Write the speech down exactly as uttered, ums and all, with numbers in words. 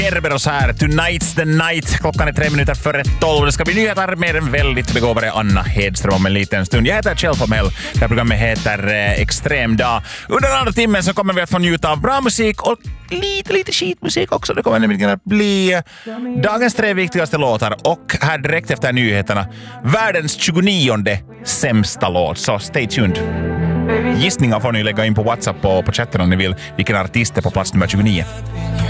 Kerberos här, tonight's the night. Klockan är tre minuter före tolv. Det ska bli nyheter med en väldigt begåvade Anna Hedström om en liten stund. Jag heter Kjell Formell. Det här programmet heter eh, Extrem dag. Under den andra timmen så kommer vi att få njuta av bra musik och lite, lite skitmusik också. Det kommer nämligen att bli dagens tre viktigaste låtar. Och här direkt efter nyheterna, världens tjugonionde sämsta låt. Så stay tuned. Gissningar får ni lägga in på WhatsApp och på chatten om ni vill vilken artist är på plats nummer tjugonio.